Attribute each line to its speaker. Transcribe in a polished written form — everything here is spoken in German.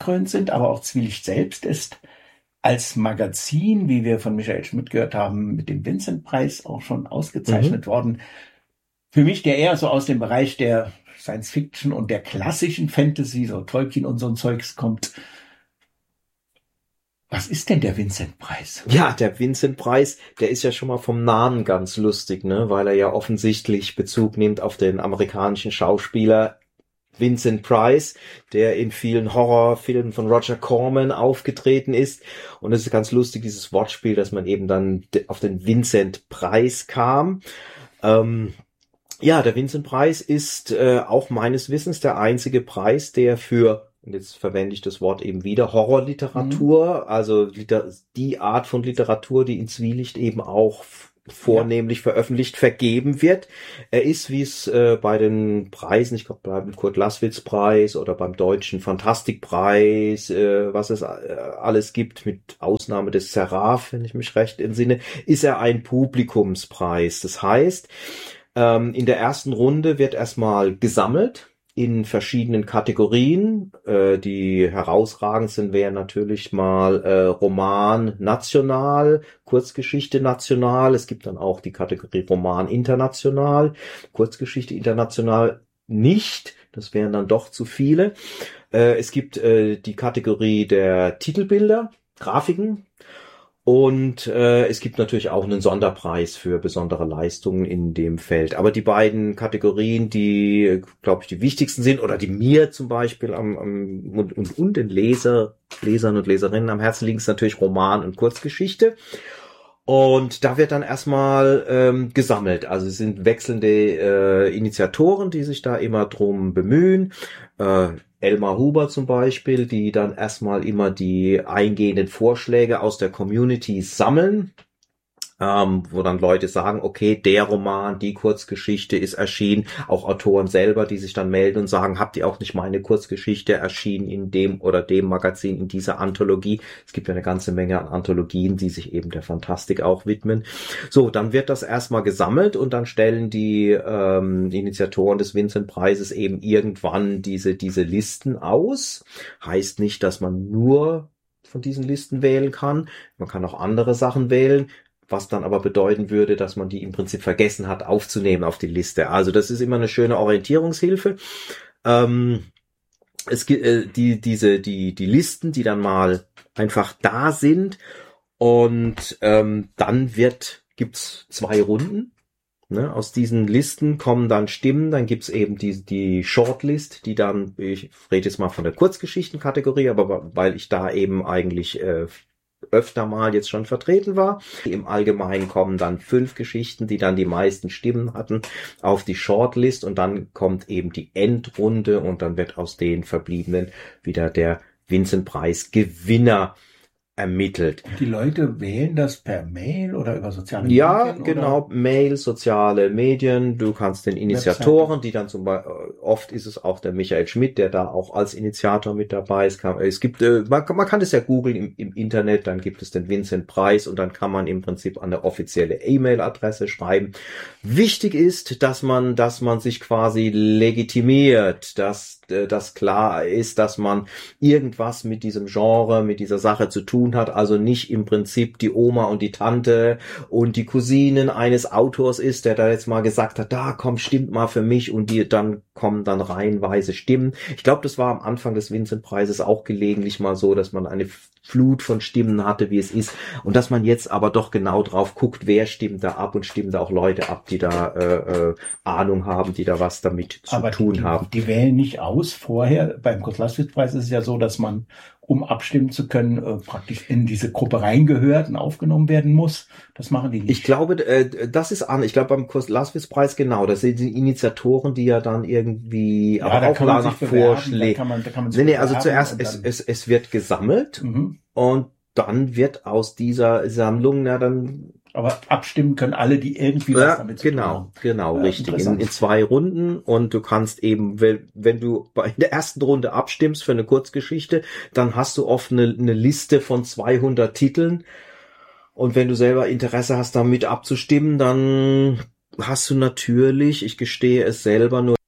Speaker 1: preisgekrönt sind, aber auch Zwielicht selbst ist als Magazin, wie wir von Michael Schmidt gehört haben, mit dem Vincent-Preis auch schon ausgezeichnet worden. Für mich, der eher so aus dem Bereich der Science-Fiction und der klassischen Fantasy, so Tolkien und so ein Zeugs kommt. Was ist denn der Vincent-Preis?
Speaker 2: Ja, der Vincent-Preis, der ist ja schon mal vom Namen ganz lustig, ne, weil er ja offensichtlich Bezug nimmt auf den amerikanischen Schauspieler Vincent Price, der in vielen Horrorfilmen von Roger Corman aufgetreten ist. Und es ist ganz lustig, dieses Wortspiel, dass man eben dann auf den Vincent-Preis kam. Ja, der Vincent-Preis ist auch meines Wissens der einzige Preis, der für, und jetzt verwende ich das Wort eben wieder, Horrorliteratur, also die Art von Literatur, die in Zwielicht eben auch vornehmlich veröffentlicht, vergeben wird. Er ist, wie es bei den Preisen, ich glaube beim Kurt-Laßwitz-Preis oder beim Deutschen Fantastikpreis, was es alles gibt, mit Ausnahme des Seraph, wenn ich mich recht entsinne, ist er ein Publikumspreis. Das heißt, in der ersten Runde wird erstmal gesammelt in verschiedenen Kategorien. Die herausragendsten wären natürlich mal Roman national, Kurzgeschichte national. Es gibt dann auch die Kategorie Roman international, Kurzgeschichte international nicht. Das wären dann doch zu viele. Es gibt die Kategorie der Titelbilder, Grafiken. Und es gibt natürlich auch einen Sonderpreis für besondere Leistungen in dem Feld. Aber die beiden Kategorien, die, glaube ich, die wichtigsten sind, oder die mir zum Beispiel und den Lesern und Leserinnen am Herzen liegen, ist natürlich Roman und Kurzgeschichte. Und da wird dann erstmal gesammelt. Also es sind wechselnde Initiatoren, die sich da immer drum bemühen. Elmar Huber zum Beispiel, die dann erstmal immer die eingehenden Vorschläge aus der Community sammeln, wo dann Leute sagen, okay, der Roman, die Kurzgeschichte ist erschienen, auch Autoren selber, die sich dann melden und sagen, habt ihr auch nicht meine Kurzgeschichte erschienen in dem oder dem Magazin, in dieser Anthologie? Es gibt ja eine ganze Menge an Anthologien, die sich eben der Fantastik auch widmen. So, dann wird das erstmal gesammelt und dann stellen die Initiatoren des Vincent-Preises eben irgendwann diese Listen aus. Heißt nicht, dass man nur von diesen Listen wählen kann. Man kann auch andere Sachen wählen, was dann aber bedeuten würde, dass man die im Prinzip vergessen hat aufzunehmen auf die Liste. Also das ist immer eine schöne Orientierungshilfe. Es gibt die Listen, die dann mal einfach da sind, und dann gibt's 2 Runden. Ne? Aus diesen Listen kommen dann Stimmen, dann gibt's eben die Shortlist, die dann, ich rede jetzt mal von der Kurzgeschichtenkategorie, aber weil ich da eben eigentlich öfter mal jetzt schon vertreten war. Im Allgemeinen kommen dann 5 Geschichten, die dann die meisten Stimmen hatten, auf die Shortlist, und dann kommt eben die Endrunde und dann wird aus den Verbliebenen wieder der Vincent-Preis-Gewinner ermittelt.
Speaker 1: Die Leute wählen das per Mail oder über soziale Medien?
Speaker 2: Ja, genau, oder? Mail, soziale Medien, du kannst den Initiatoren, Webseite, die dann zum Beispiel, oft ist es auch der Michael Schmidt, der da auch als Initiator mit dabei ist. Es gibt, man kann das ja googeln im Internet, dann gibt es den Vincent-Preis und dann kann man im Prinzip an eine offizielle E-Mail-Adresse schreiben. Wichtig ist, dass man sich quasi legitimiert, dass das klar ist, dass man irgendwas mit diesem Genre, mit dieser Sache zu tun hat, also nicht im Prinzip die Oma und die Tante und die Cousinen eines Autors ist, der da jetzt mal gesagt hat, da komm, stimmt mal für mich, und dann kommen dann reihenweise Stimmen. Ich glaube, das war am Anfang des Vincent-Preises auch gelegentlich mal so, dass man eine Flut von Stimmen hatte, wie es ist, und dass man jetzt aber doch genau drauf guckt, wer stimmt da ab, und stimmen da auch Leute ab, die da Ahnung haben, die da was damit zu tun haben.
Speaker 1: Die wählen nicht aus vorher. Beim Kurt-Laßwitz-Preis ist es ja so, dass man, um abstimmen zu können, praktisch in diese Gruppe reingehört und aufgenommen werden muss. Das machen die nicht.
Speaker 2: Ich glaube, das ist an. Ich glaube, beim Kurt-Laßwitz-Preis genau. Das sind die Initiatoren, die ja dann irgendwie aber auch nach Vorschlägen. Nee, also zuerst es wird gesammelt, und dann wird aus dieser Sammlung dann.
Speaker 1: Aber abstimmen können alle, die irgendwie was damit zu tun haben.
Speaker 2: Genau, richtig. In 2 Runden, und du kannst eben, wenn du in der ersten Runde abstimmst für eine Kurzgeschichte, dann hast du oft eine Liste von 200 Titeln, und wenn du selber Interesse hast, damit abzustimmen, dann hast du natürlich, ich gestehe es selber, nur